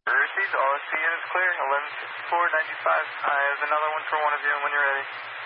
Received, all SC units clear, 116495. I have another one for one of you when you're ready.